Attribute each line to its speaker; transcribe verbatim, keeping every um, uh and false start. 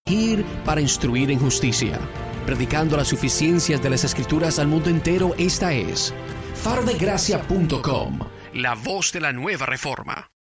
Speaker 1: Ir para instruir en justicia, predicando las suficiencias de las Escrituras al mundo entero. Esta es faro de gracia punto com, la voz de la nueva reforma.